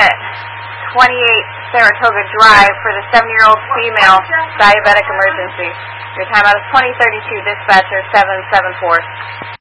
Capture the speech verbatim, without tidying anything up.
at twenty-eight Saratoga Drive for the seven-year-old female diabetic emergency. Your timeout is twenty thirty-two, dispatcher seven seven four.